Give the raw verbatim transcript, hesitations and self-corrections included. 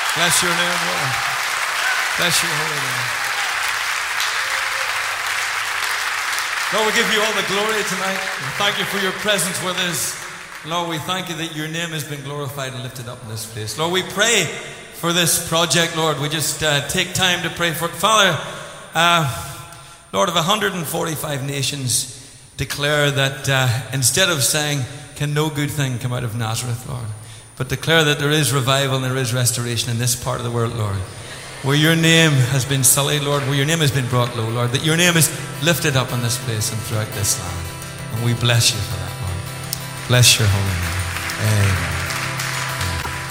Bless your name, Lord. Bless your holy name. Lord, we give you all the glory tonight. And thank you for your presence with us. Lord, we thank you that your name has been glorified and lifted up in this place. Lord, we pray for this project, Lord. We just uh, take time to pray for it. Father, uh, Lord, of one hundred forty-five nations declare that uh, instead of saying, can no good thing come out of Nazareth, Lord, but declare that there is revival and there is restoration in this part of the world, Lord, where your name has been sullied, Lord, where your name has been brought low, Lord, that your name is lifted up in this place and throughout this land. And we bless you for that, Lord. Bless your holy name. Amen.